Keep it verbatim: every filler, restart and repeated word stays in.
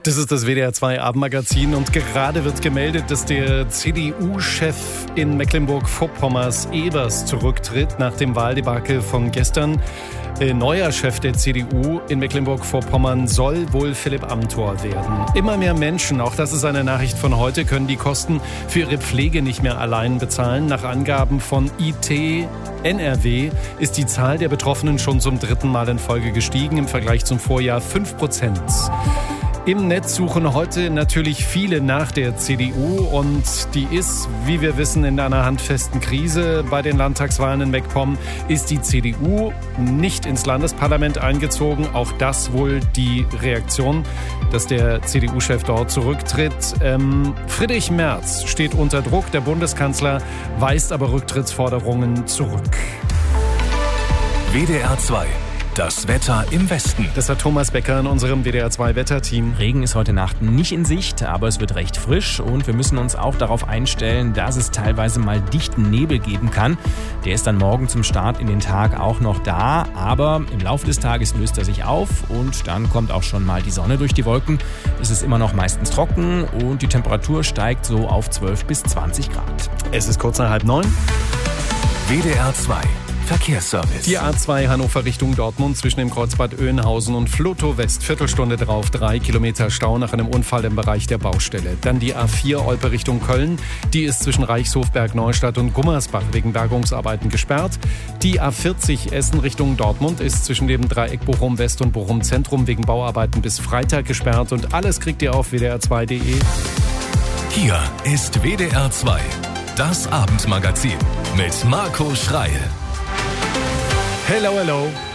Das ist das W D R zwei Abendmagazin und gerade wird gemeldet, dass der C D U-Chef in Mecklenburg-Vorpommerns Evers zurücktritt nach dem Wahldebakel von gestern. Äh, neuer Chef der C D U in Mecklenburg-Vorpommern soll wohl Philipp Amthor werden. Immer mehr Menschen, auch das ist eine Nachricht von heute, können die Kosten für ihre Pflege nicht mehr allein bezahlen. Nach Angaben von I T N R W ist die Zahl der Betroffenen schon zum dritten Mal in Folge gestiegen, im Vergleich zum Vorjahr fünf Prozent. Im Netz suchen heute natürlich viele nach der C D U und die ist, wie wir wissen, in einer handfesten Krise. Bei den Landtagswahlen in MacPom ist die C D U nicht ins Landesparlament eingezogen. Auch das wohl die Reaktion, dass der C D U-Chef dort zurücktritt. Ähm, Friedrich Merz steht unter Druck. Der Bundeskanzler weist aber Rücktrittsforderungen zurück. W D R zwei. Das Wetter im Westen. Das hat Thomas Becker in unserem W D R zwei Wetterteam. Regen ist heute Nacht nicht in Sicht, aber es wird recht frisch und wir müssen uns auch darauf einstellen, dass es teilweise mal dichten Nebel geben kann. Der ist dann morgen zum Start in den Tag auch noch da, aber im Laufe des Tages löst er sich auf und dann kommt auch schon mal die Sonne durch die Wolken. Es ist immer noch meistens trocken und die Temperatur steigt so auf zwölf bis zwanzig Grad. Es ist kurz nach halb neun. W D R zwei. Verkehrsservice. Die A zwei Hannover Richtung Dortmund zwischen dem Kreuzbad Oeynhausen und Flotow West. Viertelstunde drauf, drei Kilometer Stau nach einem Unfall im Bereich der Baustelle. Dann die A vier Olpe Richtung Köln. Die ist zwischen Reichshofberg Neustadt und Gummersbach wegen Bergungsarbeiten gesperrt. Die A vierzig Essen Richtung Dortmund ist zwischen dem Dreieck Bochum West und Bochum Zentrum wegen Bauarbeiten bis Freitag gesperrt. Und alles kriegt ihr auf W D R zwei Punkt de. Hier ist W D R zwei. Das Abendmagazin mit Marco Schreil. Hello, hello.